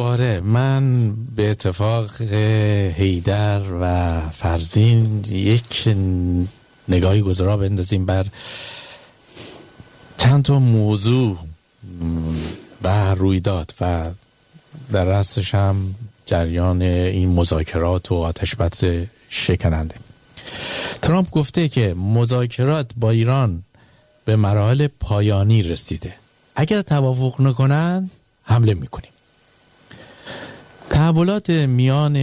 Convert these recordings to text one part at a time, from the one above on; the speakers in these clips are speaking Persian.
دوباره من به اتفاق حیدر و فرزین یک نگاهی گذرا بندازیم بر چند تا موضوع و رویداد و در راستش هم جریان این مذاکرات و آتشبس شکننده. ترامپ گفته که مذاکرات با ایران به مراحل پایانی رسیده، اگر توافق نکنند حمله میکنیم. تحولات میان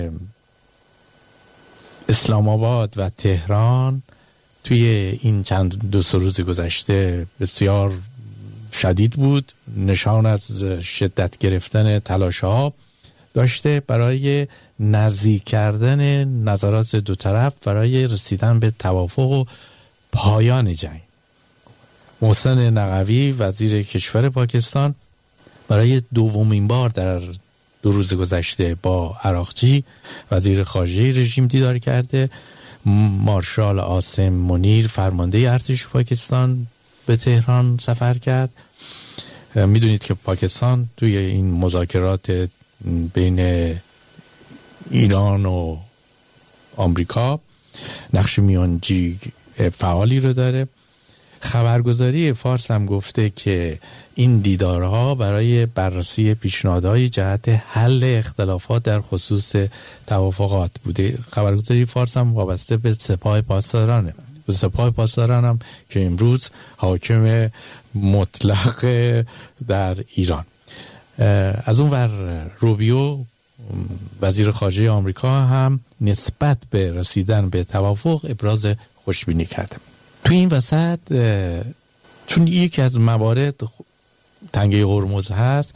اسلام آباد و تهران توی این دو سه روز گذشته بسیار شدید بود، نشان از شدت گرفتن تلاش‌ها داشته برای نزدیک کردن نظرات دو طرف برای رسیدن به توافق و پایان جنگ. محسن نقوی وزیر کشور پاکستان برای دومین بار در 2 روز گذشته با عراقچی وزیر خارجه رژیم دیدار کرده. مارشال عاصم منیر فرمانده ارتش پاکستان به تهران سفر کرد. میدونید که پاکستان توی این مذاکرات بین ایران و آمریکا نقش میانجی فعالی رو داره. خبرگزاری فارس هم گفته که این دیدارها برای بررسی پیشنهادهای جهت حل اختلافات در خصوص توافقات بوده. خبرگزاری فارس هم وابسته به سپاه پاسدارانه، به سپاه پاسداران هم که امروز حاکم مطلق در ایران. از اون ور روبیو وزیر خارجه آمریکا هم نسبت به رسیدن به توافق ابراز خوشبینی کرده. تو این وسط چون یکی از موارد تنگه هرمز هست،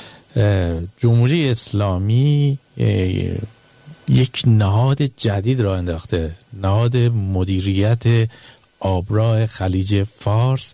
جمهوری اسلامی یک نهاد جدید را انداخته، نهاد مدیریت آبراه خلیج فارس،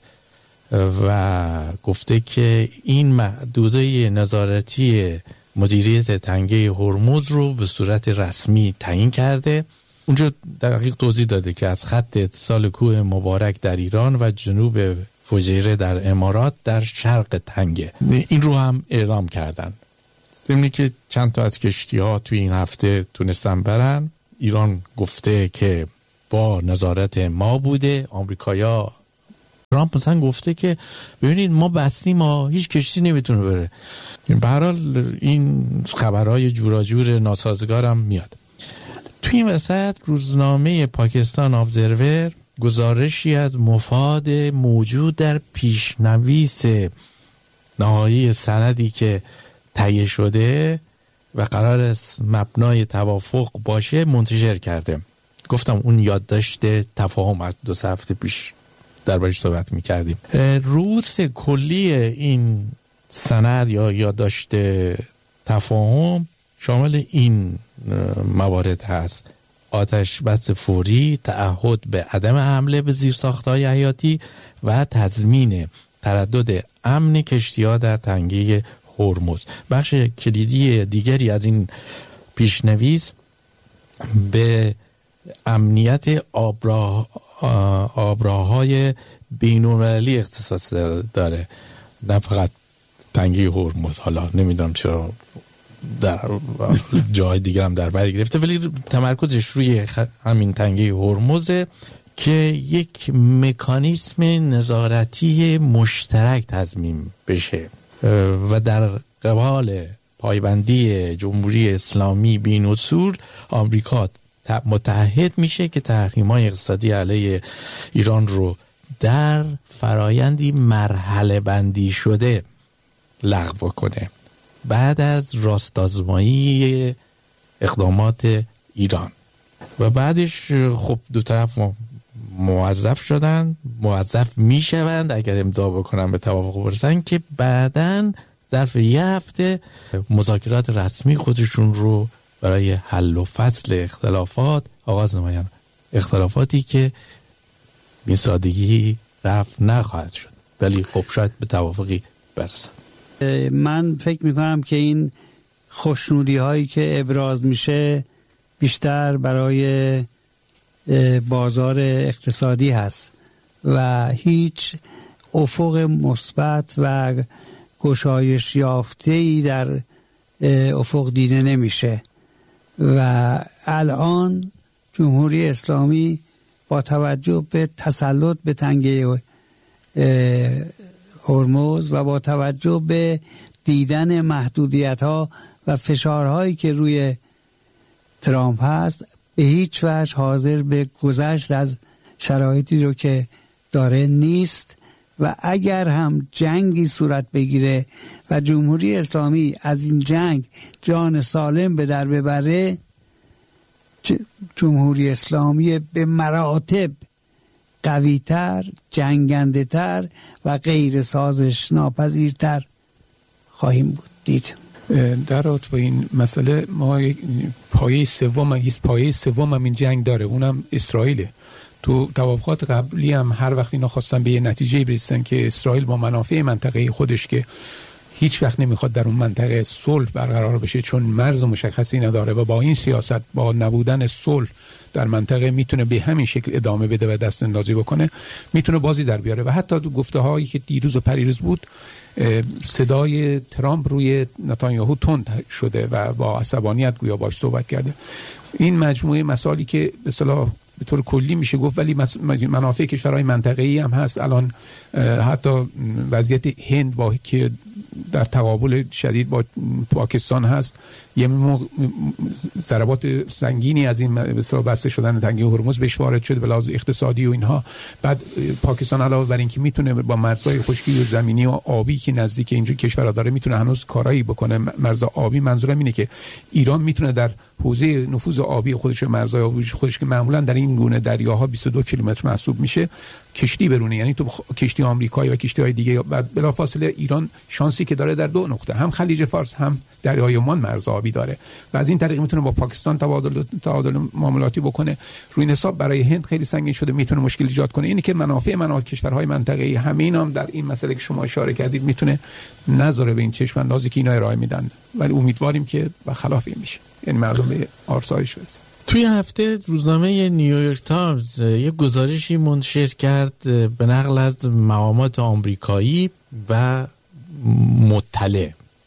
و گفته که این محدوده نظارتی مدیریت تنگه هرمز رو به صورت رسمی تعیین کرده. اونجا دقیق توضیح داده که از خط اتصال کوه مبارک در ایران و جنوب فجیره در امارات در شرق تنگه، این رو هم اعلام کردن. ضمن که چند تا از کشتی‌ها توی این هفته تونستن برن. ایران گفته که با نظارت ما بوده. آمریکایا ترامپ مثلا گفته که ببینید ما بستیم، ما هیچ کشتی نمیتونه بره. به هر حال این خبرهای جوراجور ناسازگارم میاد. توی این وسط روزنامه پاکستان ابزرور گزارشی از مفاد موجود در پیشنویس نهایی سندی که تهیه شده و قرار است مبنای توافق باشه منتشر کرده. گفتم اون یادداشت تفاهم 2 هفته پیش دربارش صحبت می‌کردیم. رؤوس کلی این سند یا یادداشت تفاهم شامل این موارد هست: آتش بس فوری، تعهد به عدم حمله به زیرساخت‌های حیاتی و تضمین تردد امن کشتی‌ها در تنگه هرمز. بخش کلیدی دیگری از این پیشنویس به امنیت آبراه‌های بین‌المللی اختصاص داره، نه فقط تنگه هرمز. حالا نمیدونم چرا در جای دیگر هم در بر گرفته، ولی تمرکزش روی همین تنگه هرمز که یک مکانیسم نظارتی مشترک تضمین بشه و در قبال پایبندی جمهوری اسلامی بین اصول آمریکا متحد میشه که تحریم‌های اقتصادی علیه ایران رو در فرایندی مرحله بندی شده لغو کنه بعد از راست‌آزمایی اقدامات ایران. و بعدش خب دو طرف موظف میشوند اگر امضا بکنن به توافق برسن که بعداً ظرف 1 هفته مذاکرات رسمی خودشون رو برای حل و فصل اختلافات آغاز نمایند. اختلافاتی که بی سادگی رفع نخواهد شد، ولی خب شاید به توافقی برسن. من فکر میکنم که این خوشنودی هایی که ابراز میشه بیشتر برای بازار اقتصادی هست و هیچ افق مثبت و گشایش یافته‌ای در افق دیده نمیشه و الان جمهوری اسلامی با توجه به تسلط به تنگه هرمز و با توجه به دیدن محدودیت‌ها و فشارهایی که روی ترامپ هست به هیچ وجه حاضر به گذشت از شرایطی رو که داره نیست و اگر هم جنگی صورت بگیره و جمهوری اسلامی از این جنگ جان سالم به در ببره، جمهوری اسلامی به مراتب قوی‌تر، جنگنده‌تر و غیر سازش ناپذیرتر خواهیم بود دید. در رابطه با این مسئله ما پایه سوم هم این جنگ داره، اونم اسرائیله. تو توافقات قبلی هم هر وقت اینا خواستن به یه نتیجه برسن که اسرائیل با منافع منطقه خودش که هیچ وقت نمیخواد در اون منطقه صلح برقرار بشه چون مرز مشخصی نداره و با این سیاست، با نبودن صلح در منطقه میتونه به همین شکل ادامه بده و دست اندازی بکنه، میتونه بازی در بیاره. و حتی تو گفته هایی که دیروز و پریروز بود صدای ترامپ روی نتانیاهو تند شده و با عصبانیت گویا باش صحبت کرده. این مجموعه مسائلی که به اصطلاح به طور کلی میشه گفت، ولی منافع کشورهای منطقه‌ای هم هست. الان حتی وضعیت هند با که در تقابل شدید با پاکستان هست، یه ضربات سنگینی از این مثلا بسته شدن تنگه هرمز بهش وارد شده به لحاظ اقتصادی و اینها. بعد پاکستان علاوه بر اینکه میتونه با مرزهای خشکی و زمینی و آبی که نزدیک اینجور کشورها داره میتونه هنوز کارایی بکنه. مرز آبی منظورم اینه که ایران میتونه در حوزه نفوذ آبی خودش و مرزهای آبی خودش که معمولا در این گونه دریاها 22 کیلومتر محسوب میشه کشتی برونه، یعنی تو کشتی آمریکایی و کشتی‌های دیگه. بعد بلافاصله ایران شانسی که داره در دو نقطه، هم خلیج فارس هم دریای عمان مرز آبی داره و از این طریق میتونه با پاکستان تبادل معاملاتی بکنه. روی این حساب برای هند خیلی سنگین شده، میتونه مشکل ایجاد کنه. اینی که منافع کشورهای منطقه‌ای همه اینا هم در این مسئله که شما اشاره کردید میتونه نذاره به این چشم اندازی که اینا ارائه میدن، ولی امیدواریم که خلاف این میشه، یعنی مردم به آسایش برسن. توی هفته روزنامه نیویورک تایمز یه گزارشی منتشر کرد به نقل از مقامات آمریکایی و مطلع.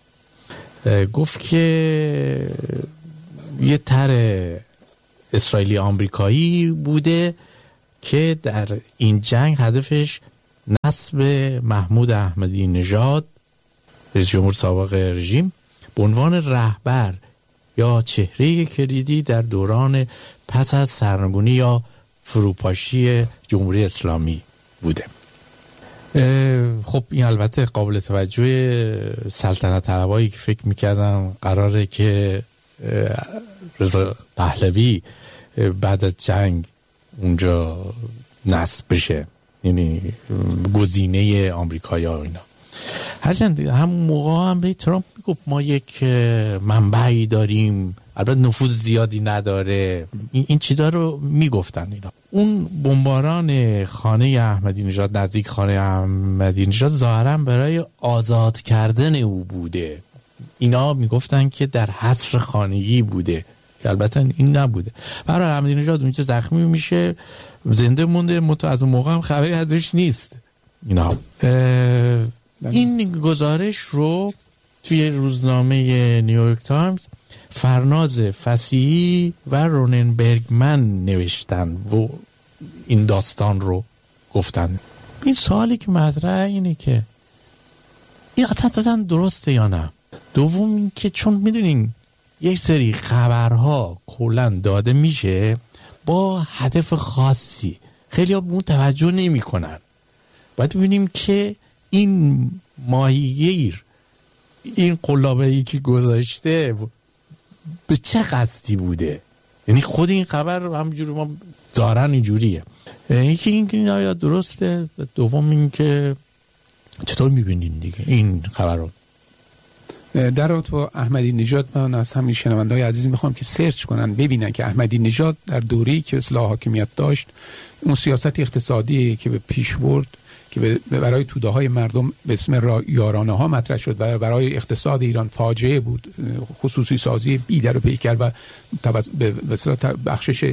گفت که یه طرح اسرائیلی آمریکایی بوده که در این جنگ هدفش نصب محمود احمدی نژاد، رئیس جمهور سابق رژیم، به عنوان رهبر یا چهره کلیدی در دوران پس از سرنگونی یا فروپاشی جمهوری اسلامی بوده. خب این البته قابل توجه سلطنت طلبایی که فکر میکردن قراره که رضا پهلوی بعد از جنگ اونجا نصب بشه، یعنی گزینه آمریکایی‌ها اینا. هرچند همون موقع هم به ترامپ میگفت ما یک منبعی داریم، البته نفوذ زیادی نداره، این چیزا رو میگفتن اینا. اون بمباران خانه احمدی نژاد، نزدیک خانه احمدی نژاد، ظاهرا برای آزاد کردن او بوده. اینا میگفتن که در حصر خانگی بوده، که البته این نبوده. برای احمدی نژاد اونجا زخمی میشه، زنده مونده، از اون موقع هم خبری ازش نیست. اینا این گزارش رو توی روزنامه نیویورک تایمز فرناز فصیحی و رونن برگمن نوشتن و این داستان رو گفتن. این سوالی که مطرحه اینه که این اساساً درسته یا نه؟ دوم این که چون میدونین یک سری خبرها کلاً داده میشه با هدف خاصی، خیلی ها به اون توجه نمی کنن. باید ببینیم که این ماهیگیر، این قلابه‌ای که گذاشته به چه قصدی بوده. یعنی خود این خبر همینجوری ما دارن اینجوریه. یکی این که آیا درسته، دوم این که چطور میبینین دیگه این خبر رو. در رابطه با احمدی نژاد من از همین شنونده‌های عزیز میخوام که سرچ کنن ببینن که احمدی نژاد در دوره‌ای که اصلاح حاکمیت داشت، اون سیاست اقتصادی که به پیش برد که برای توده‌های مردم به اسم یارانه ها مطرح شد و برای اقتصاد ایران فاجعه بود، خصوصی سازی بی در و پیکر و به بخشش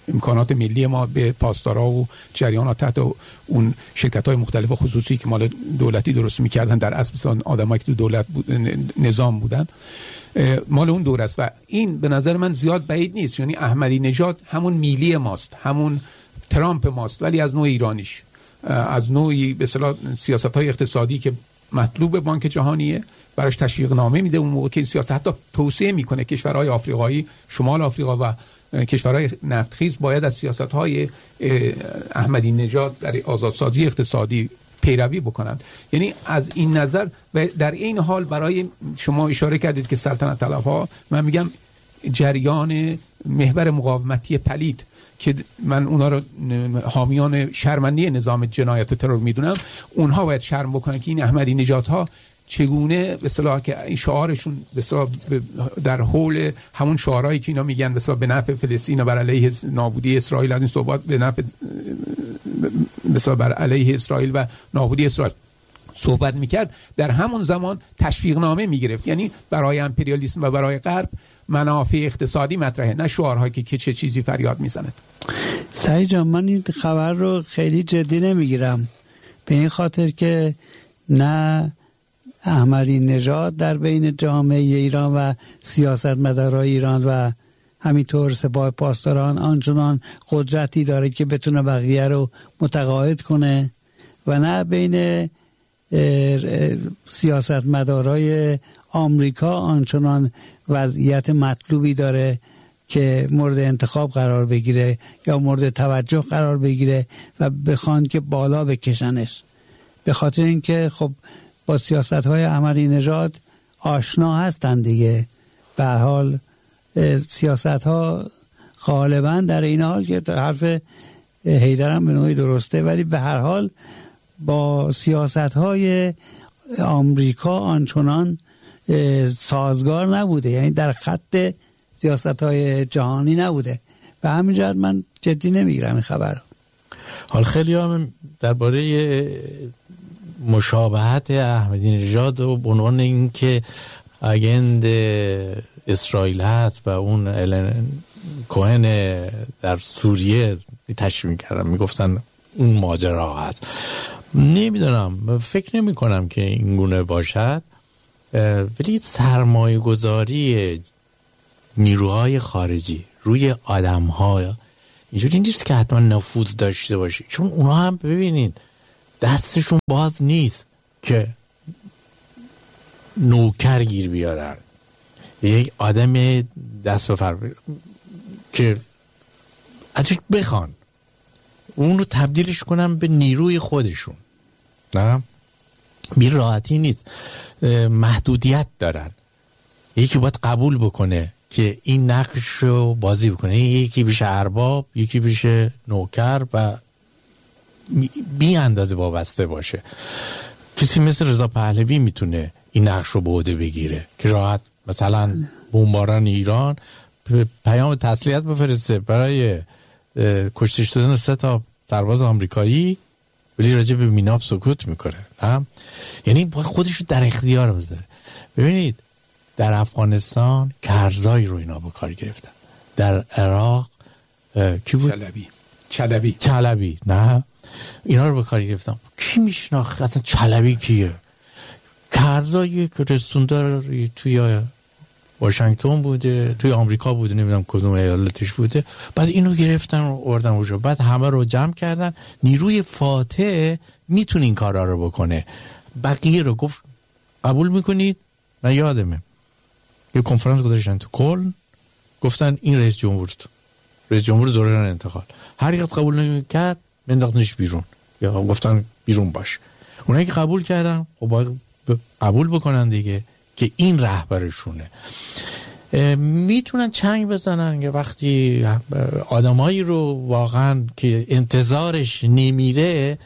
امکانات ملی ما به پاسدارا و جریانات تحت اون شرکت‌های مختلف خصوصی که مال دولتی درست می‌کردن، در اصل آدمایی که تو دولت نظام بودن، مال اون دور است و این به نظر من زیاد بعید نیست. یعنی احمدی نژاد همون میلی ماست، همون ترامپ ماست، ولی از نوع ایرانیش، از نوعی به اصطلاح سیاست‌های اقتصادی که مطلوب بانک جهانیه، براش تشویق نامه میده. اون موقع که سیاست حتی توصیه میکنه کشورهای آفریقایی، شمال آفریقا و کشورهای نفتخیز باید از سیاست‌های احمدی نژاد در آزادسازی اقتصادی پیروی بکنند. یعنی از این نظر و در این حال برای شما اشاره کردید که سلطنت طلب‌ها، من میگم جریان محور مقاومتی پلید که من اونا رو حامیان شرمنده نظام جنایت و ترور میدونم، اونها باید شرم بکنن که این احمدی نژادها چگونه به اصطلاح که این شعارشون به اصطلاح در حول همون شعارهایی که اینا میگن به اصطلاح به نفع فلسطین و بر علیه نابودی اسرائیل، از این صحبت به نفع به اصطلاح بر علیه اسرائیل و نابودی اسرائیل صحبت میکرد، در همون زمان تشویق نامه میگرفت. یعنی برای امپریالیسم و برای غرب منافع اقتصادی مطرحه، نه شعارهایی که چه چیزی فریاد میزنه. سعید جان، من این خبر رو خیلی جدی نمیگیرم، به این خاطر که نه احمدی نژاد در بین جامعه ایران و سیاستمدارای ایران و همینطور سپاه پاسداران آنچنان قدرتی داره که بتونه بقیه رو متقاعد کنه و نه بین سیاستمدارای آمریکا آنچنان وضعیت مطلوبی داره که مورد انتخاب قرار بگیره یا مورد توجه قرار بگیره و بخوان که بالا بکشنش. به خاطر اینکه خب با سیاست‌های احمدی نژاد آشنا هستن دیگه. به هر حال سیاست‌ها غالبا در این حال که حرف حیدرم به نوعی درسته، ولی به هر حال با سیاست‌های آمریکا آنچنان سازگار نبوده، یعنی در خط سیاست‌های جهانی نبوده. به همین جهت من جدی نمیگیرم این خبر. حال خیلی هم درباره مشابهت احمدی نژاد و به عنوان اینکه آگند اسرائیل هست و اون الن کوهن در سوریه تشریح می‌کردن، میگفتن اون ماجرا هست. نمیدونم، فکر نمی کنم که این گونه باشد، ولی سرمایه گذاری نیروهای خارجی روی آدم‌ها اینجوری نیست که حتما نفوذ داشته باشه، چون اونا هم ببینین دستشون باز نیست که نوکر گیر بیارن. یک آدم دست و فر که ازش بخوان اون رو تبدیلش کنن به نیروی خودشون، نه بی راحتی نیست، محدودیت دارن. یکی باید قبول بکنه که این نقش رو بازی بکنه، یکی بشه ارباب، یکی بشه نوکر و بی اندازه وابسته باشه. کسی مثل رضا پهلوی میتونه این نقش رو به عهده بگیره که راحت مثلا بمباران ایران پیام تسلیت بفرسته برای کشته شدن 3 سرباز آمریکایی، ولی راجع به میناب سکوت میکنه. یعنی باید خودش رو در اختیار بذاره. ببینید در افغانستان کرزای رو اینا به کار گرفتن، در عراق کی بود؟ چلبی نه، اینا رو به کار گرفتن. کی میشناخت اصلا چلبی کیه؟ کرزایی که رسوندار توی واشنگتن بوده، توی آمریکا بوده، نمیدونم کدوم ایالتش بوده، بعد اینو گرفتن و آوردن اونجا، بعد همه رو جمع کردن. نیروی فاتح میتونه این کارا رو بکنه. بقیه رو گفت قبول میکنید؟ من یادمه یه کنفرانس گذاشتن تو کلن، گفتن این رئیس جمهور دوران انتقال، هر یک قبول نمیکرد بنداختنش بیرون یا گفتن بیرون باش. اونایی که قبول کردن خب باید قبول بکنن دیگه که این رهبرشونه. میتونن چنگ بزنن که وقتی آدمایی رو واقعا که انتظارش نمیره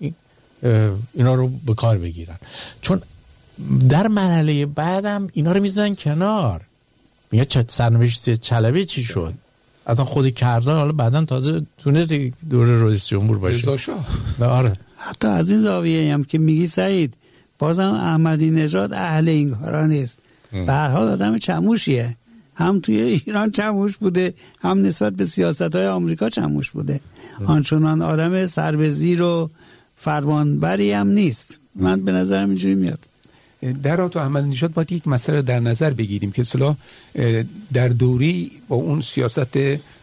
اینا رو به کار بگیرن، چون در مرحله بعدم اینا رو میزنن کنار. میگه سرنوشت چلبی چی شد؟ اصلا خود کرزان حالا بعدن تازه تونست دور رئیس جمهور باشه. آره. حتی از این زاویه هم که میگی سعید، بازم احمدی نژاد اهل این کارا نیست. به هر حال آدم چموشیه، هم توی ایران چموش بوده، هم نسبت به سیاست‌های آمریکا چموش بوده. آنچنان آدم سربزیر و فرمانبری هم نیست. من به نظرم اینجوری میاد. در آت احمدی‌نژاد باید یک مسئله در نظر بگیریم که اصلا در دوری با اون سیاست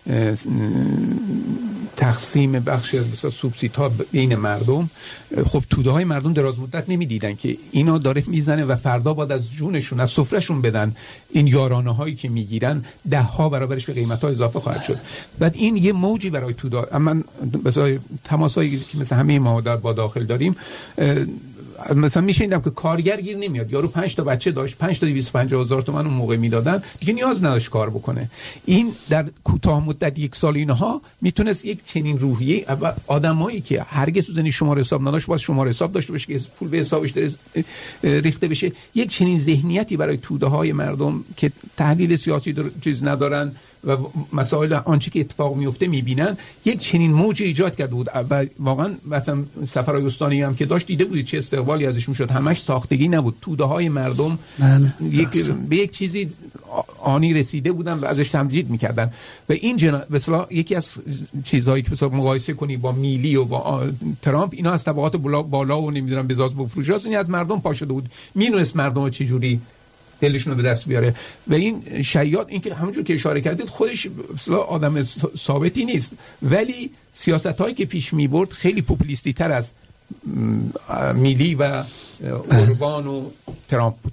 تقسیم بخشی از مثلا سوبسیدها بین مردم، خب توده های مردم دراز مدت نمیدیدن که اینا داره میزنه و فردا باید از جونشون از سفرهشون بدن. این یارانه هایی که میگیرن 10 ها برابرش به قیمت ها اضافه خواهد شد. بعد این یه موجی برای توده، من مثلا تماسایی که مثلا همه ما با داخل داریم، مثلا میشنیدم که کارگر گیر نمیاد، یارو 5 تا بچه داشت، 5 تا 250,000 تومان اون موقع میدادن، دیگه نیاز نداشت کار بکنه. این در کوتاه مدت 1 سال اینها میتونست یک چنین روحیه آدمایی که هرگز سوزنی شماره حساب نداشت باز شماره حساب داشته باشه که پول به حسابش ریخته بشه، یک چنین ذهنیتی برای توده های مردم که تحلیل سیاسی چیز ندارن و مسائل آنچه که اتفاق میفته میبینن، یک چنین موج ایجاد کرده بود. و واقعا مثلا سفرهای استانی هم که داشت دیده بودید چه استقبالی ازش میشد، همش ساختگی نبود. توده های مردم به یک چیزی آنی رسیده بودن و ازش تمجید میکردن. و این مثلا یکی از چیزهایی که مثلا مقایسه کنی با میلی و با ترامپ، اینا از طبقات بالا و نمیدونم بزاز بفروشاست، این از مردم پا شده بود، میدونست مردم چه جوری دلشون رو به دست بیاره. و این شیاد، این که همونجور که اشاره کردید خودش آدم ثابتی نیست، ولی سیاست‌هایی که پیش می‌برد خیلی پوپولیستی تر از میلی و اوربان و ترامپ بود.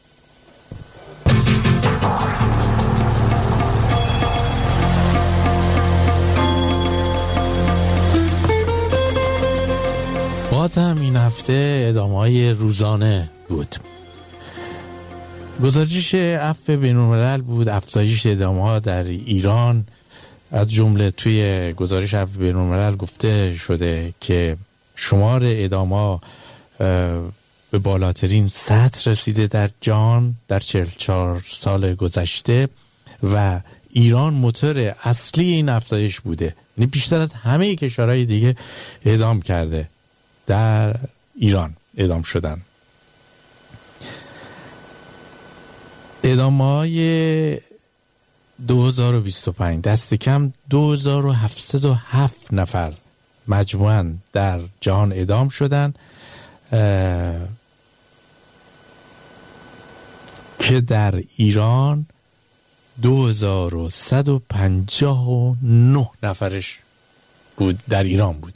باز هم این هفته ادامه‌های روزانه بود. گزارش عفو بین‌الملل بود، افزایش اعدام‌ها در ایران. از جمله توی گزارش عفو بین‌الملل گفته شده که شمار اعدام‌ها به بالاترین سطح رسیده در جهان در 44 سال گذشته و ایران موتور اصلی این افزایش بوده. یعنی بیشتر از همه کشورهای دیگه اعدام کرده، در ایران اعدام شدن. اعدام‌های 2025 دست کم 2707 نفر مجموعاً در جهان اعدام شدن که در ایران 2159 نفرش بود، در ایران بوده.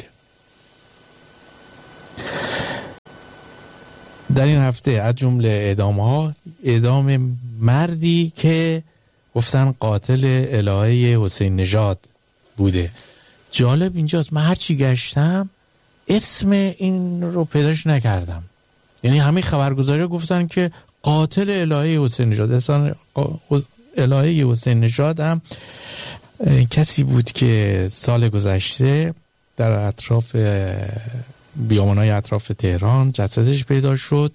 در این هفته از جمله اعدام مردی که گفتن قاتل الهه حسین نژاد بوده. جالب اینجاست، من هرچی گشتم اسم این رو پیداش نکردم. یعنی همه خبرگزاری گفتن که قاتل الهه حسین نژاد. اصلا الهه حسین نژاد هم کسی بود که سال گذشته در اطراف بیابان‌های اطراف تهران جسدش پیدا شد.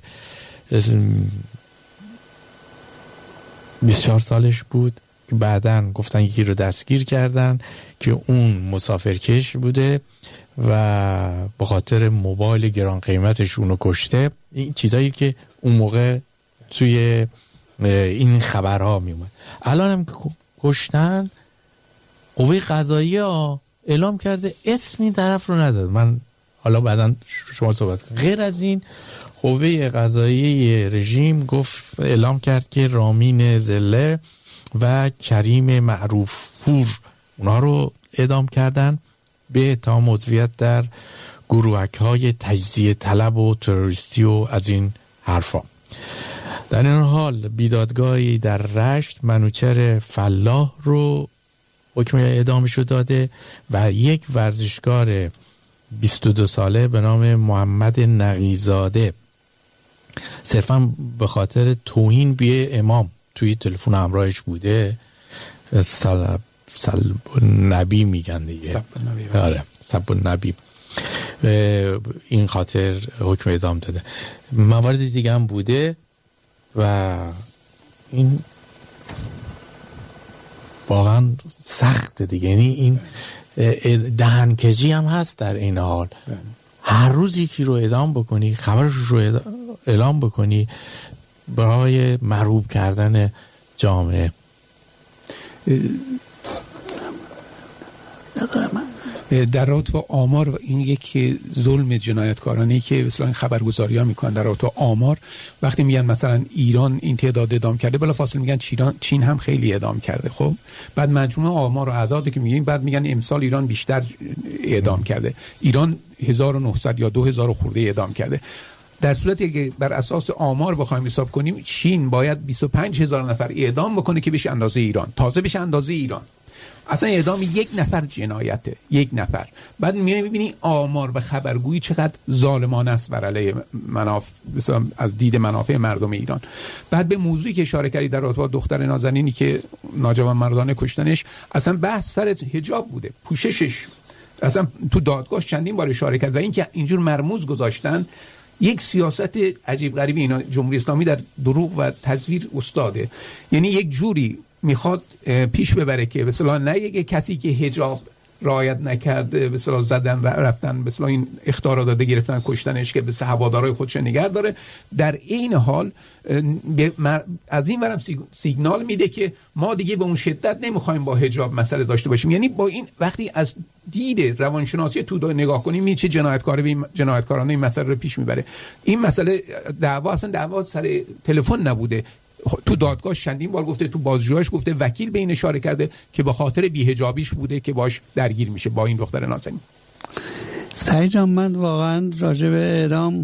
24 سالش بود که بعداً گفتن یکی رو دستگیر کردن که اون مسافرکش بوده و به خاطر موبایل گران قیمتش اونو کشته. این چیزایی که اون موقع توی این خبرها میومد. الان هم که کشتن، قوه قضاییه اعلام کرده اسم این طرف رو نداد. من حالا بعداً شما صحبت کنید. غیر از این، قوه قضاییه رژیم اعلام کرد که رامین زله و کریم معروف پور اونا رو اعدام کردن به اتهام عضویت در گروهک‌های تجزیه طلب و تروریستی و از این حرفا. در این حال بیدادگاهی در رشت منوچهر فلاح رو حکم اعدامش رو داده و یک ورزشکار 22 ساله به نام محمد نقیزاده صرفا به خاطر توهین به امام توی تلفن همراهش بوده. سلب نبی میگن دیگه. آره، سب نبی. این خاطر حکم اعدام داده. موارد دیگه هم بوده و این واقعا سخته دیگه. یعنی این دهنکجی هم هست در این حال. هر روز یکی رو اعدام بکنی، خبرش رو اعلام بکنی برای مرعوب کردن جامعه. در رابطه با آمار و این یک ظلم جنایتکارانه که مثلا این خبرگزاری‌ها میکنن در رابطه با آمار، وقتی میگن مثلا ایران این تعداد اعدام کرده، بلافاصله میگن چین هم خیلی اعدام کرده. خب بعد مجموعه آمار و اعدادی که میگیم بعد میگن امسال ایران بیشتر اعدام کرده، ایران 1900 یا 2000 خورده اعدام کرده. در صورتی که بر اساس آمار بخوایم حساب کنیم چین باید 25000 نفر اعدام بکنه که بشه اندازه ایران، تازه بشه اندازه ایران. اصلا اعدام یک نفر جنایته، یک نفر. بعد میبینی آمار و خبرگویی چقدر ظالمانه است بر علیه مثلا از دید منافع مردم ایران. بعد به موضوعی که اشاره کردی در رابطه با دختر نازنینی که ناجوانمردانه کشتنش، اصلا بحث سر حجاب بوده، پوششش. اصلا تو دادگاه چندین بار اشاره کرد و اینکه اینجور مرموز گذاشتن یک سیاست عجیب غریبی اینا جمهوری اسلامی در دروغ و تزویر استاده. یعنی یک جوری میخواد پیش ببره که مثلا نه یک کسی که حجاب رعایت نکرده مثلا زدن و رفتن مثلا این اخطار داده گرفتن کشتنش که مثلا هوادارهای خودش نگه داره، در این حال از این ورم سیگنال میده که ما دیگه به اون شدت نمیخوایم با حجاب مسئله داشته باشیم. یعنی با این وقتی از دید روانشناسی تو نگاه کنیم میشه جنایتکارانه این مسئله رو پیش میبره. این مسئله دعوا سر تلفن نبوده، تو دادگاه چندین بار گفته، تو بازجوییش گفته، وکیل به این اشاره کرده که به خاطر بی‌حجابیش بوده که باش درگیر میشه با این دختر نازنین. سعید جان، من واقعا راجع به اعدام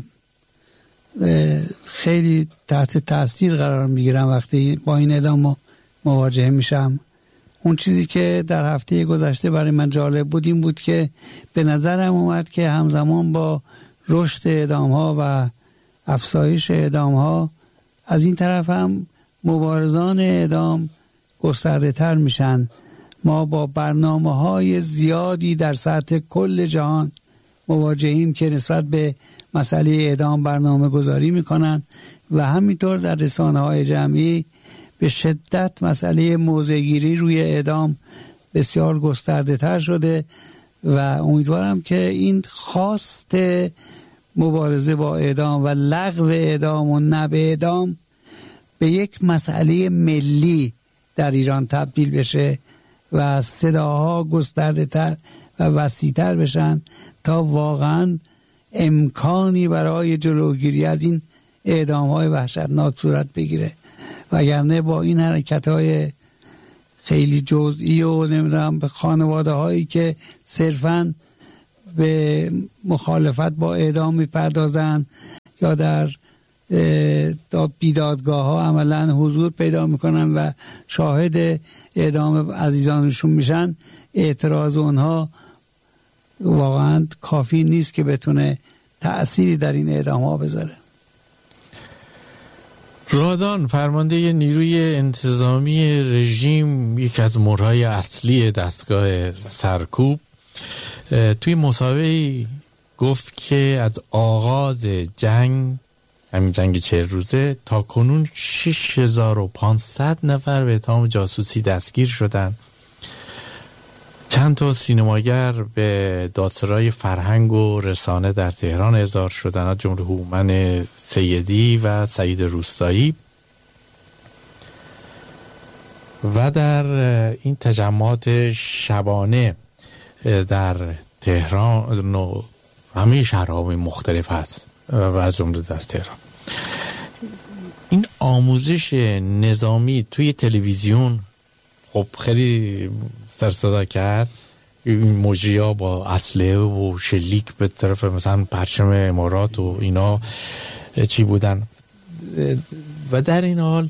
خیلی تحت تاثیر قرار میگیرم وقتی با این اعدام مواجه میشم. اون چیزی که در هفته گذشته برای من جالب بود این بود که به نظرم اومد که همزمان با رشد اعدام ها و افزایش اعدام ها از این طرف هم مبارزان اعدام گسترده تر میشن. ما با برنامه‌های زیادی در سطح کل جهان مواجهیم که نسبت به مسئله اعدام برنامه گذاری میکنن و همینطور در رسانه‌های جمعی به شدت مسئله موضع‌گیری روی اعدام بسیار گسترده تر شده و امیدوارم که این خواست مبارزه با اعدام و لغو اعدام و نبع اعدام به یک مسئله ملی در ایران تبدیل بشه و صداها گسترده تر و وسیع تر بشن تا واقعا امکانی برای جلوگیری از این اعدام های وحشتناک صورت بگیره. وگرنه با این حرکت های خیلی جزئی و نمیدونم به خانواده هایی که صرفاً به مخالفت با اعدام میپردازن یا در بیدادگاه ها عملا حضور پیدا میکنن و شاهد اعدام عزیزانشون میشن، اعتراض اونها واقعا کافی نیست که بتونه تأثیری در این اعدام ها بذاره. رادان، فرمانده نیروی انتظامی رژیم، یک از مورهای اصلی دستگاه سرکوب، توی مسابقه گفت که از آغاز جنگ، همین جنگ 40 روزه، تا کنون 6500 نفر به اتهام جاسوسی دستگیر شدن. چند تا سینماگر به دادسرای فرهنگ و رسانه در تهران احضار شدن، از جمله هومن سیدی و سعید روستایی. و در این تجمعات شبانه در تهران و همه شهرهای مختلف هست و از جمله در تهران، این آموزش نظامی توی تلویزیون خب خیلی سر صدا کرد. این مجری‌ها با اسلحه و شلیک به طرف مثلا پرچم امارات و اینا چی بودن و در این حال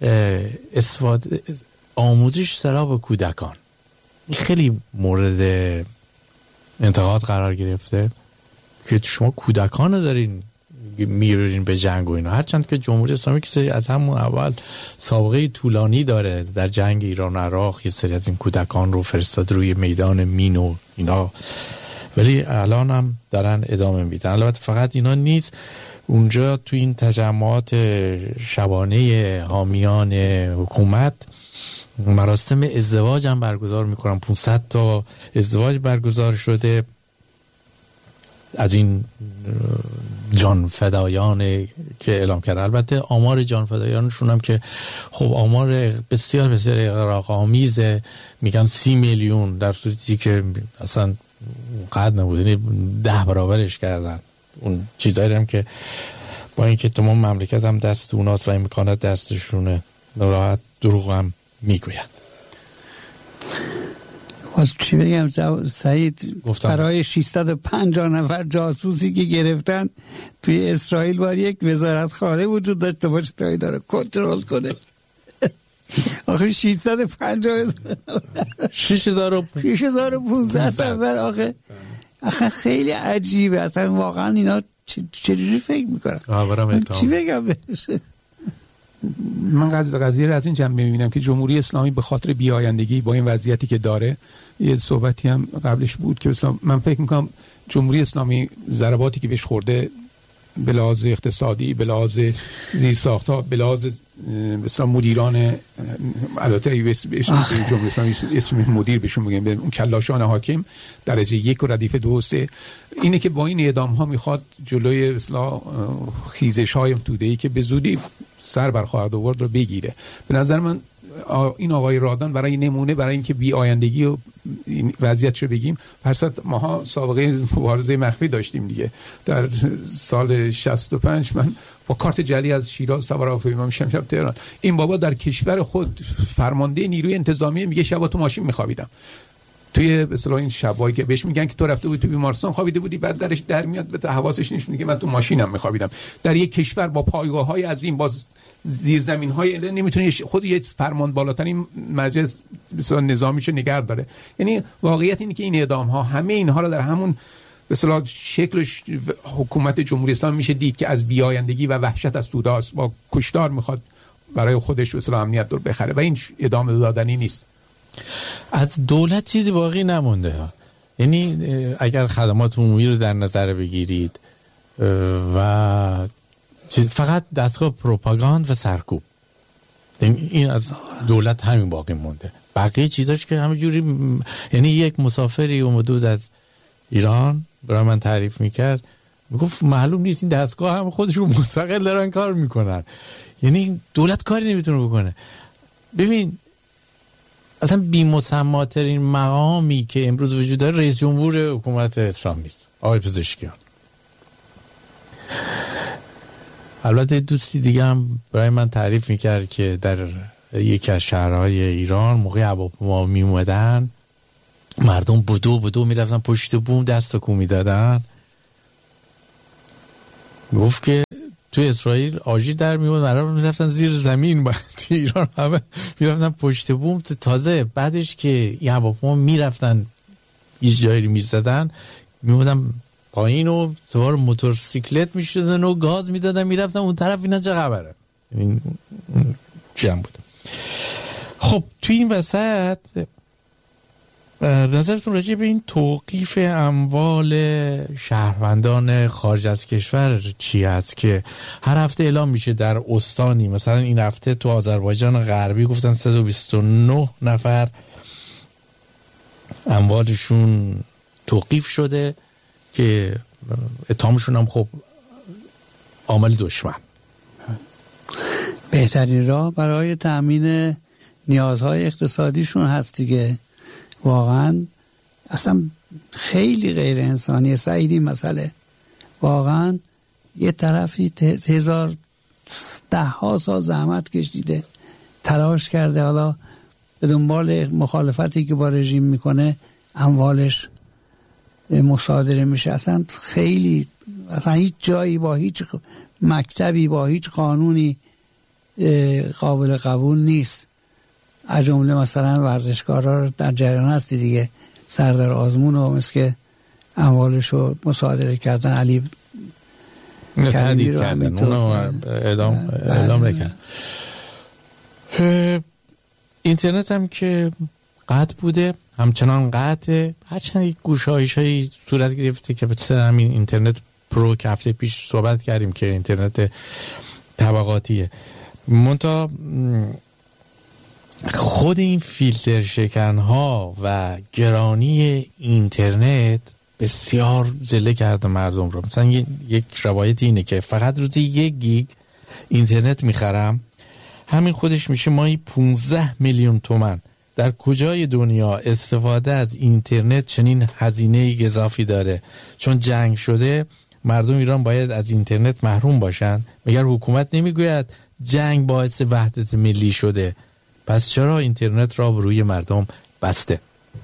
آموزش سلاح به کودکان خیلی مورد انتقاد قرار گرفته که شما کودکان رو دارین میرین به جنگ و اینا، هرچند که جمهوری اسلامی که از همون اول سابقه طولانی داره در جنگ ایران و عراق، یه سری از این کودکان رو فرستاد روی میدان مین و اینا، ولی الان هم دارن ادامه میدن. البته فقط اینا نیست، اونجا تو این تجمعات شبانه حامیان حکومت مراسم ازدواج هم برگزار میکنن. 500 تا ازدواج برگزار شده از این جان فدایان که اعلام کرد. البته آمار جان فدایانشون هم که خب آمار بسیار بسیار اغراق‌آمیزه، میگن 30 میلیون، در صورتی که اصلا قد نبود، یعنی 10 برابرش کردن. اون چیزایی هم که با اینکه تمام مملکت هم دست اوناست و امکانات دستشونه، راحت دروغ هم میگویند. باز چی بگم سعید، برای 650 نفر جاسوسی که گرفتن توی اسرائیل باید یک وزارتخانه وجود داشته باشه تا داره کنترل کنه. آخه 615 نفر آخه خیلی عجیبه اصلا، واقعا اینا چجوری فکر میکنن؟ چی بگم بهش؟ من قضیه رو از این جنبه میبینم که جمهوری اسلامی به خاطر بیایندگی با این وضعیتی که داره، یه صحبتی هم قبلش بود که من فکر میکنم جمهوری اسلامی ضرباتی که بهش خورده به لحاظ اقتصادی، به لحاظ زیرساخت‌ها، به لحاظ مثلا مدیران، البته جمهوری اسلامی اسم مدیر بهشون میگن، به اون کلاشان حاکم درجه 1 و ردیف 2 و 3، اینه که با این اعدام ها میخواد جلوی اصلاح خیزش های توده‌ای که به زودی سر برخواهد آورد رو بگیره. به نظر من این آقای رادان برای نمونه، برای اینکه بی آیندگی و این وضعیتشو بگیم، فرضاً ماها سابقه مبارزه مخفی داشتیم دیگه. در سال 65 من با کارت جعلی از شیراز سوار هواپیما میشم شب تهران. این بابا در کشور خود فرمانده نیروی انتظامی میگه شبا تو ماشین میخوابیدم. توی به اصطلاح این شبایی که بهش میگن که تو رفته بودی تو بیمارستان خوابیده بودی، بعد درش در میاد به حواسش نیست، میگه من تو ماشینم میخوابیدم. در یک کشور با پایگاه‌های عظیم، با زیرزمین‌های نمیتونه خود یک فرمان بالاترین مجلس مثلا نظامیشو نگه داره. یعنی واقعیت اینه که این اعدام‌ها همه اینها رو در همون به اصطلاح شکل حکومت جمهوری اسلامی میشه دید که از بیایندگی و وحشت از توده است، با کشتار میخواد برای خودش به اصطلاح امنیت دور بخره و این ادامه دادنی نیست. از دولت چیزی باقی نمونده ها. یعنی اگر خدمات عمومی رو در نظر بگیرید و فقط دستگاه پروپاگاند و سرکوب، این از دولت همین باقی مونده. بقیه چیزاش که همینجوری، یعنی یک مسافری اومد از ایران برای من تعریف میکرد، میگفت معلوم نیست این دستگاه هم خودشون مستقل دارن کار میکنن، یعنی دولت کاری نمیتونه بکنه. ببین اصلا بی‌مسماترین مقامی که امروز وجود داره رئیس جمهور حکومت اسلامی است، آقای پزشکیان. البته دوستی دیگه هم برای من تعریف میکرد که در یکی از شهرهای ایران موقع هواپیما میومدن مردم بدو میرفتن پشت بوم دست تکون میدادن. گفت که تو اسرائیل آژیر در میومد، مردم میرفتن زیر زمین، بعد تو ایران همه میرفتن پشت بوم. تازه بعدش که این هواپیما میرفتن یه جایی رو میزدن، میومدن پایین و سوار موتورسیکلت میشدن و گاز میدادن میرفتن اون طرف. اینا چه خبره؟ این جمع بود. خب تو این وسط نظرتون راجع به این توقیف اموال شهروندان خارج از کشور چی هست که هر هفته اعلام میشه در استانی؟ مثلا این هفته تو آذربایجان غربی گفتن 129 نفر اموالشون توقیف شده که اتهامشون هم خب عامل دشمن. بهترین راه برای تأمین نیازهای اقتصادیشون هست دیگه. واقعا اصلا خیلی غیر انسانیه سعیدی مسئله. واقعا یه طرفی ده ها سال زحمت کشیده، تلاش کرده، حالا به دنبال مخالفتی که با رژیم میکنه اموالش مصادره میشه. اصلا خیلی، اصلا هیچ جایی با هیچ مکتبی با هیچ قانونی قابل قبول نیست. از جمله مثلا ورزشکارا رو در جریان هستی دیگه، سردار آزمون و مثل که اموالشو مصادره کردن، علی تهدید کردن، اونو اعلام نکردن. اینترنت هم که قطع بوده، همچنان قطعه، هرچند یک گشایش‌هایی صورت گرفته که مثلا همین اینترنت پرو که هفته پیش صحبت کردیم که اینترنت طبقاتیه. منتها خود این فیلتر شکن‌ها و گرانی اینترنت بسیار ذله کرده مردم رو. مثلا یک روایت اینه که فقط روزی 1 گیگ اینترنت میخرم، همین خودش میشه ماهی 15 میلیون تومان. در کجای دنیا استفاده از اینترنت چنین هزینه اضافی داره؟ چون جنگ شده مردم ایران باید از اینترنت محروم باشن. مگر حکومت نمیگوید جنگ باعث وحدت ملی شده؟ پس چرا اینترنت را روی مردم بسته؟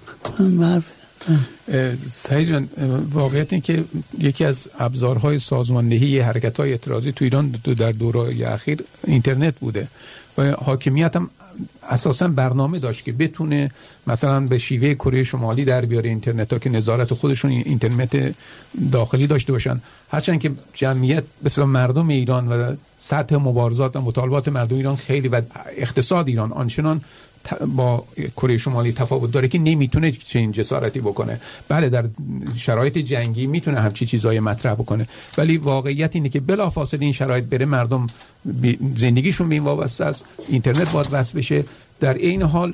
سعید جان، واقعیت این که یکی از ابزارهای سازماندهی حرکت‌های اعتراضی تو ایران در دوره‌های اخیر اینترنت بوده و حاکمیت هم اساساً برنامه داشت که بتونه مثلا به شیوه کره شمالی در بیاره اینترنت ها که نظارت خودشون اینترنت داخلی داشته باشن. هرچند که جمعیت مثلا مردم ایران و سطح مبارزات و مطالبات مردم ایران خیلی و اقتصاد ایران آنچنان با کره شمالی تفاوت داره که نمیتونه چنین جسارتی بکنه. بله در شرایط جنگی میتونه همچی چیزای مطرح بکنه، ولی واقعیت اینه که بلافاصله این شرایط بره مردم زندگیشون به این وابسته است، اینترنت باید وصل بشه. در این حال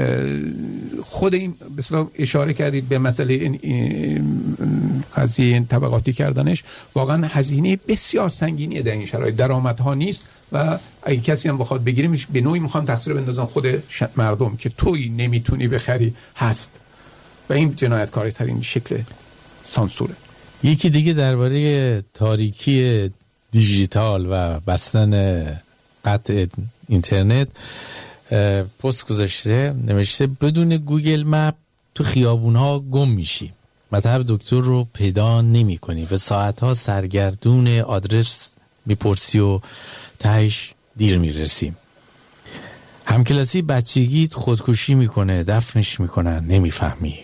خود این مثلا اشاره کردید به مسئله این قضیه طبقاتی کردنش، واقعا هزینه بسیار سنگینیه در این شرایط، درآمدها نیست و اگه کسی هم بخواد بگیره به نوعی میخوان تقصیر بندازن خود مردم که توی نمیتونی بخری هست و این جنایتکاری ترین شکل سانسوره. یکی دیگه درباره تاریکی دیجیتال و بستن قطع اینترنت پست گذاشته، نوشته بدون گوگل مپ تو خیابونها گم میشی، مطب دکتر رو پیدا نمی کنی و ساعتها سرگردون آدرس میپرسی و تهش دیر میرسیم. همکلاسی بچگیت خودکشی میکنه، دفنش میکنن، نمیفهمی.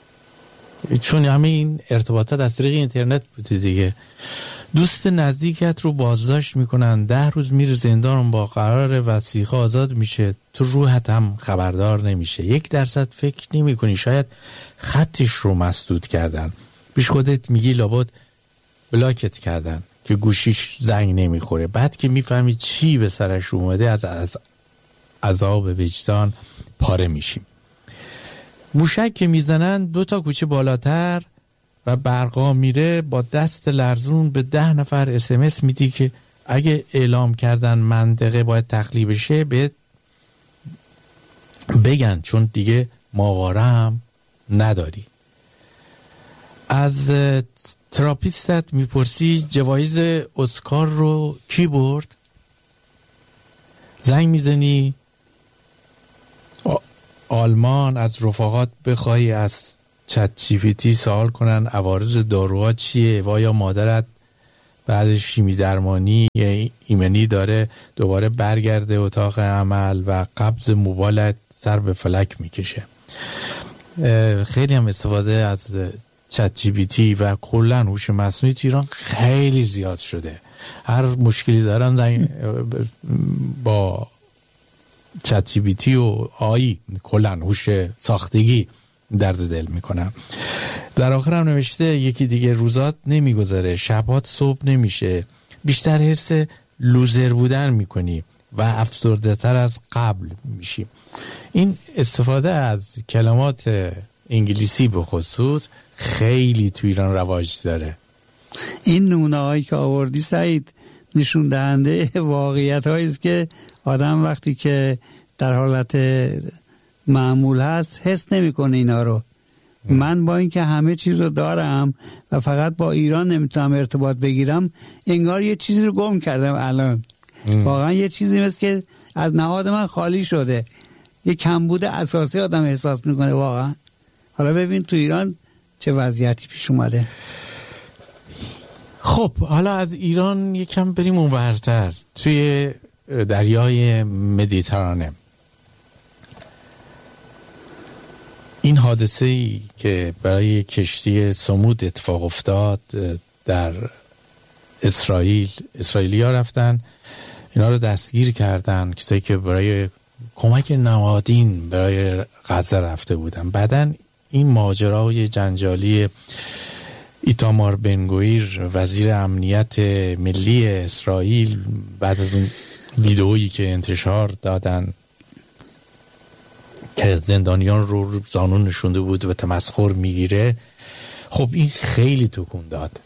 چون همه این ارتباطات از طریق اینترنت بوده دیگه. دوست نزدیکت رو بازداشت میکنن، 10 روز میره زندان با قرار وثیقه آزاد میشه، تو روحت هم خبردار نمیشه. 1% فکر نمی کنی شاید خطش رو مسدود کردن، پیش خودت میگی لابد بلاکت کردن که گوشیش زنگ نمیخوره. بعد که میفهمی چی به سرش اومده از عذاب وجدان پاره میشیم. موشک که میزنن 2 تا کوچه بالاتر و برقا میره، با دست لرزون به 10 نفر SMS میدی که اگه اعلام کردن منطقه باید تخلیه بشه بگن، چون دیگه ماواره هم نداری. از تراپیستت میپرسی جوایز اسکار رو کی برد؟ زنگ میزنی آلمان از رفقات بخوای از چت جی پی تی سوال کنن عوارض داروها چیه و یا مادرت بعد شیمی درمانی یا ایمنی داره دوباره برگرده اتاق عمل و قبض موبایلت سر به فلک میکشه. خیلی هم استفاده از چت جی پی تی و کلا هوش مصنوعی تو ایران خیلی زیاد شده. هر مشکلی دارن با چت جی پی تی و آی کلا هوش ساختگی درد دل میکنم. در آخر هم نوشته یکی دیگه روزات نمیگذره، شبات صبح نمیشه، بیشتر حرص لوزر بودن میکنی و افسرده تر از قبل میشی. این استفاده از کلمات انگلیسی به خصوص خیلی تو ایران رواج داره. این نمونه هایی که آوردی سعید نشون دهنده واقعیت هایی است که آدم وقتی که در حالت معمول هست حس نمیکنه اینا رو. من با اینکه همه چیز رو دارم و فقط با ایران نمیتونم ارتباط بگیرم، انگار یه چیزی رو گم کردم الان. واقعا یه چیزی مثل که از نهاد من خالی شده، یه کمبود اساسی آدم احساس میکنه واقعا. حالا ببین تو ایران چه وضعیتی پیش اومده. خب حالا از ایران یکم بریم اونورتر، توی دریای مدیترانه. این حادثه‌ای که برای کشتی سمود اتفاق افتاد در اسرائیلی‌ها رفتن اینا رو دستگیر کردن، کسایی که برای کمک نمادین برای غزه رفته بودن. بعدن این ماجرای جنجالی ایتامار بنگویر وزیر امنیت ملی اسرائیل بعد از اون ویدئویی که انتشار دادن که زندانیان رو زانون نشونده بود و تمسخر میگیره، خب این خیلی تکون داد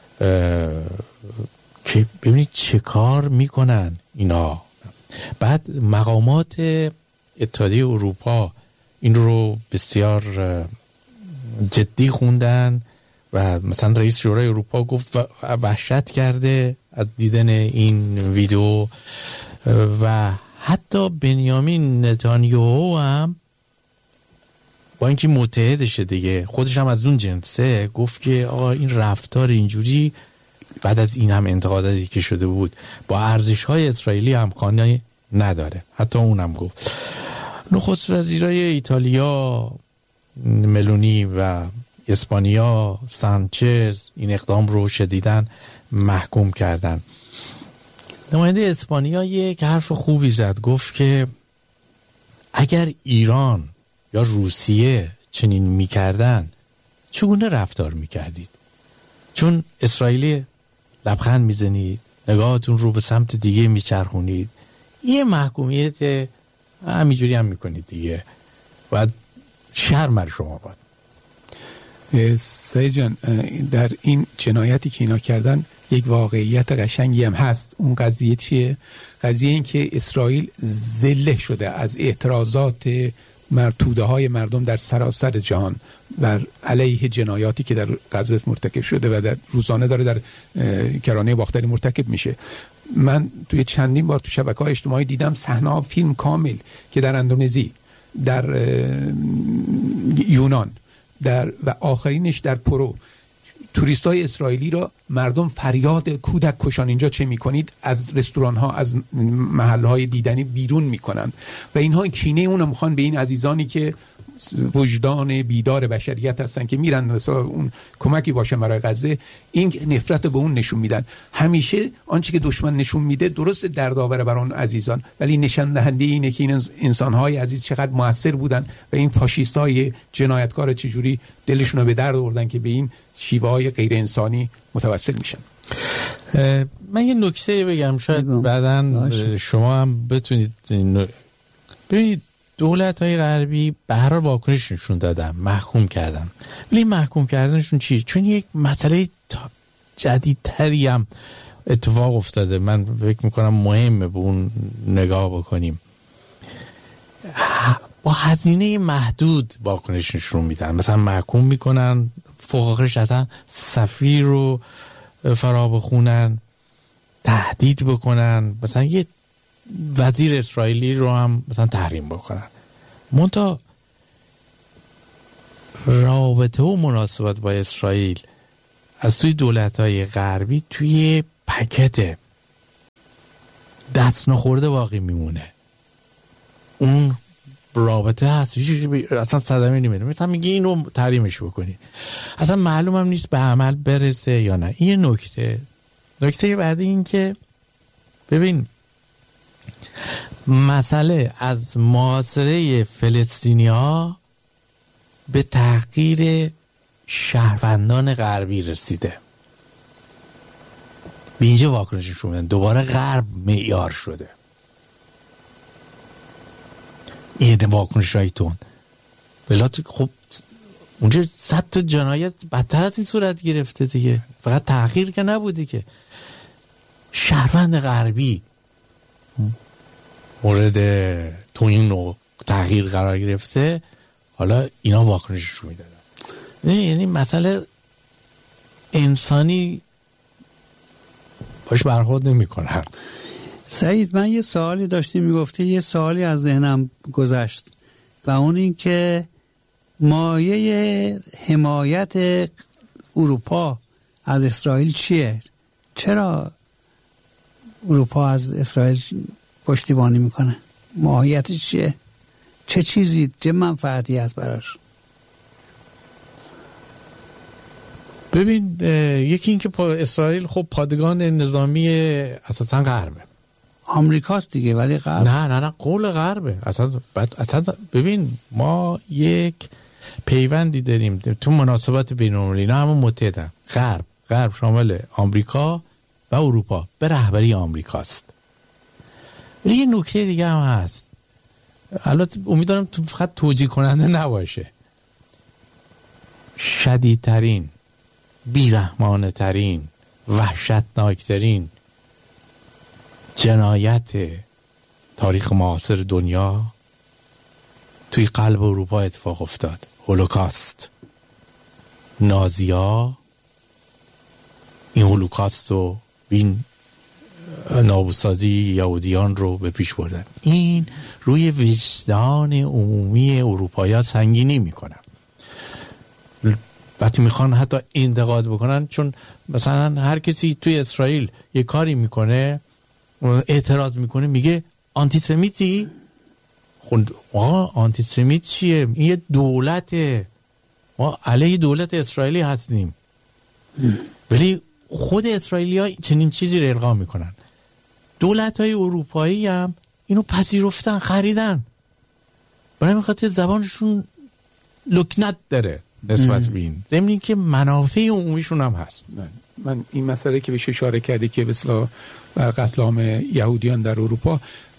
که ببینید چه کار میکنن اینا. بعد مقامات اتحادیه اروپا این رو بسیار جدی خوندن و مثلا رئیس شورای اروپا گفت وحشت کرده از دیدن این ویدیو و حتی بنیامین نتانیاهو هم با اینکه متحدشه دیگه، خودش هم از اون جنسه، گفت که آقا این رفتار اینجوری بعد از این هم انتقاداتی که شده بود با ارزش‌های اسرائیلی همخوانی نداره. حتی اونم گفت. نخست وزیرای ایتالیا ملونی و اسپانیا سانچز این اقدام رو شدیداً محکوم کردن. نماینده اسپانیا یک حرف خوبی زد، گفت که اگر ایران یا روسیه چنین میکردن چگونه رفتار میکردید؟ چون اسرائیلی لبخند میزنید، نگاهتون رو به سمت دیگه میچرخونید، یه محکومیت همینجوری هم میکنید دیگه، باید شرم بر شما باد. سعید جان، در این جنایتی که اینا کردن یک واقعیت قشنگی هم هست. اون قضیه چیه؟ قضیه این که اسرائیل ذله شده از اعتراضات توده های مردم در سراسر جهان بر علیه جنایاتی که در غزه مرتکب شده و در روزانه داره در کرانه باختری مرتکب میشه. من توی چندین بار تو شبکه‌های اجتماعی دیدم صحنه فیلم کامل که در اندونزی، در یونان، و آخرینش در پرو، توریستای اسرائیلی را مردم فریاد کودک کشان اینجا چه میکنید از رستوران ها، از محل های دیدنی بیرون میکنند و اینها کینه اونو میخوان به این عزیزانی که وجدان بیدار بشریت هستن که میرن مثلا اون کمکی باشه برای غزه، این نفرت به اون نشون میدن. همیشه آنچه که دشمن نشون میده درست دردآور برای اون عزیزان، ولی نشان دهنده اینه که این انسان‌های عزیز چقدر موثر بودن و این فاشیست‌های جنایتکار چجوری دلشون رو به درد آوردن که به این شیوه‌های غیر انسانی متوسل میشن. من یه نکته بگم شاید بعداً شما هم بتونید. ببینید دولت‌های غربی به هر حال واکنش نشون دادن، محکوم کردن، ولی محکوم کردنشون چی؟ چون یک مسئله جدیدتری هم اتفاق افتاده. من فکر میکنم مهمه به اون نگاه بکنیم. با هزینه محدود واکنش نشون میدن، مثلا محکوم میکنن، فوق آخرش اصلا سفیر رو فرا بخونن، تهدید بکنن، مثلا یه وزیر اسرائیلی رو هم مثلا تحریم بکنن. منتها رابطه و مناسبت با اسرائیل از توی دولت‌های غربی توی پکت دست نخورده باقی میمونه. اون رابطه هست، اصلا صدمه نمیده، مثلا میگه اینو تحریمش بکنی، اصلا معلوم هم نیست به عمل برسه یا نه. این نکته بعدی این که ببین مسئله از محاصره فلسطینی‌ها به تحقیر شهروندان غربی رسیده. به اینجا واکنششون میدن، دوباره غرب معیار شده. این واکنش های تون بلات. خب اونجا 100 تا جنایت بدتر از این صورت گرفته دیگه، فقط تحقیر که نبودی که شهروند غربی مورد توین و تغییر قرار گرفته، حالا اینا واکنشش رو میدادن. یعنی مسئله انسانی باش برخورد نمی کنن. سعید، من یه سوالی داشتی میگفتی، یه سوالی از ذهنم گذشت و اون این که مایه حمایت اروپا از اسرائیل چیه؟ چرا اروپا از اسرائیل پشتیبانی میکنه؟ ماهیتش چیه؟ چه چیزی، چه منفعتی هست براش؟ ببین یکی این که اسرائیل خب پادگان نظامی اساسا غربه، آمریکاست دیگه، ولی غرب نه قول غربه اصلا. ببین ما یک پیوندی داریم تو مناسبات بین‌المللی، اینا همون متحدن. غرب شامل آمریکا و اروپا به رهبری آمریکاست. ولی یه نکته دیگه هم هست، البته امیدوارم تو فقط توجیه کننده نباشه. شدیدترین بیرحمانه ترین، وحشتناکترین جنایت تاریخ معاصر دنیا توی قلب اروپا اتفاق افتاد. هولوکاست. نازی‌ها این هولوکاست و این نابودسازی یهودیان رو به پیش بردن. این روی وجدان عمومی اروپایی‌ها سنگینی میکنن. وقتی میخوان حتی انتقاد بکنن، چون مثلا هر کسی توی اسرائیل یه کاری میکنه، اعتراض میکنه، میگه آنتیسمیتی. خود آنتیسمیت چیه؟ این یه دولته، ما علیه دولت اسرائیلی هستیم. ولی خود اسرائیلی ها چنین چیزی رو القا میکنن. دولت های اروپایی هم اینو پذیرفتن، خریدن، برای این خاطر زبانشون لکنت داره نسبت به این، ضمن این که منافع عمومیشون هم هست. من این مسئله که بهش اشاره کردی که مثلا قتل عام یهودیان در اروپا،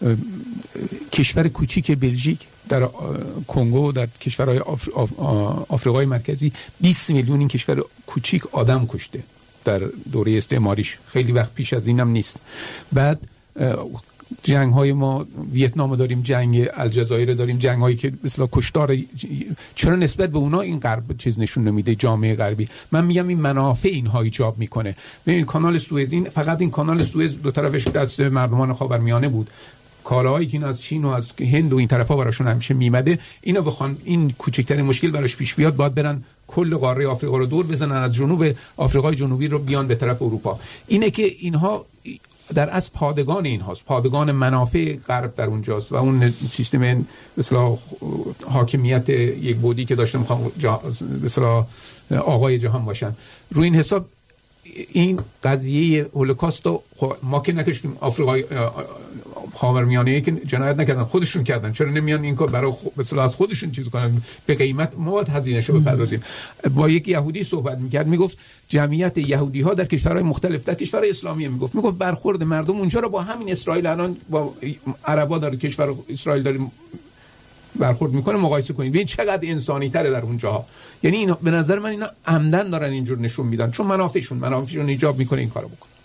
کشور کوچیک بلژیک در کنگو، در کشورهای آفریقای مرکزی 20 میلیون این کشور کوچیک آدم کشته در دوره استعماریش. خیلی وقت پیش از اینم نیست. بعد جنگ های ما، ویتنام داریم، جنگ الجزایر داریم، جنگ هایی که مثلا کشتار. چرا نسبت به اونا این غرب چیز نشون نمیده؟ جامعه غربی. من میگم این منافع اینها ایجاب میکنه. ببین کانال سوئز، این فقط این کانال سوئز دو طرفش دست مردمان خاورمیانه بود. کالاهایی که این از چین و از هند و این طرفا براشون همیشه میمده، اینا بخوان این کوچکترین مشکل براش پیش بیاد، باید برن کل قاره آفریقا رو دور بزنن، از جنوب آفریقای جنوبی رو بیان به طرف اروپا. اینه که اینها در از پادگان این هاست، پادگان منافع غرب در اونجاست و اون سیستم مثلا حاکمیت یک بودی که داشته میخوام مثلا آقای جهان باشن. روی این حساب این قضیه هولوکاست رو ما که نکشتیم، آفریقای خاورمیانه که جنایت نکردن، خودشون کردن. چرا نمیان این کار برای مثلا از خودشون چیز کنن؟ به قیمت ما باید هزینه‌شو بپردازیم. با یک یهودی صحبت میکرد، میگفت جمعیت یهودی ها در کشورهای مختلف، در کشورهای اسلامی میگفت برخورد مردم اونجا رو با همین اسرائیل الان با عربا در کشور اسرائیل داریم برخورد میکنه مقایسه کنید، ببین چقدر انسانی تره در اونجاها. یعنی اینا به نظر من اینا عمدن دارن اینجور نشون میدن، چون منافعشون ایجاب میکنه این کارو بکنه.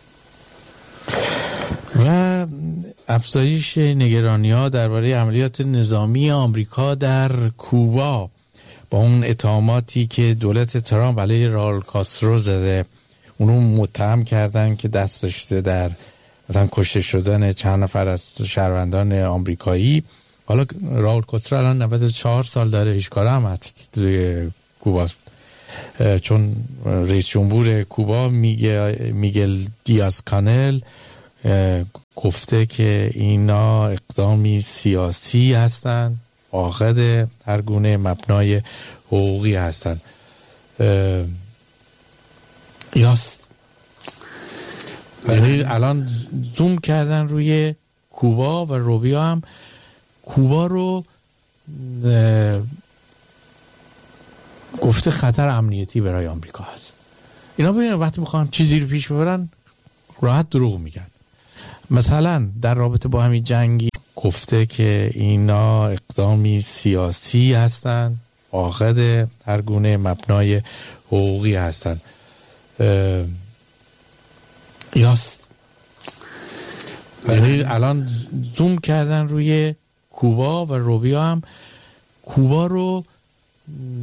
و افزایش نگرانی‌ها درباره عملیات نظامی آمریکا در کوبا با اون اتهاماتی که دولت ترامپ علیه راول کاسترو زده، اونو متهم کردن که دست داشته در مثلا کشته شدن چند نفر از شهروندان آمریکایی. حالا راول کاسترو الان 94 سال داره، هیچ کاره هم هست توی کوبا، چون رئیس جمهور کوبا میگل دیاز کانل گفته که اینا اقدامی سیاسی هستن، عاقد هر گونه مبنای حقوقی هستن. یاست یعنی الان زوم کردن روی کوبا و روبیو هم کوبا رو گفته خطر امنیتی برای آمریکا هست. اینا ببینن وقتی میخوان چیزی رو پیش ببرن راحت دروغ میگن. مثلا در رابطه با همین جنگی گفته که اینا اقدامی سیاسی هستن، عاقد هر گونه مبنای حقوقی هستن. یاست یعنی الان زوم کردن روی کوبا و روبیو هم کوبا رو